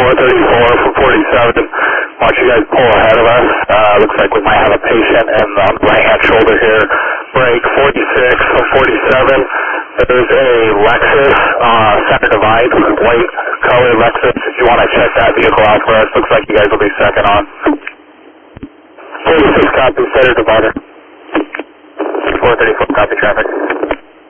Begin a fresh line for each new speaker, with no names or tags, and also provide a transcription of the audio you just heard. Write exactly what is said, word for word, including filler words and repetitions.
four thirty-four for forty-seven. Watch you guys pull ahead of us. Uh, looks like we might have a patient in the right-hand shoulder here. Break forty-six for forty-seven. There's a Lexus, uh, center divide, white color Lexus. If you want to check that vehicle out for us, looks like you guys will be second on. forty-six copy, center divider. four thirty-four copy traffic.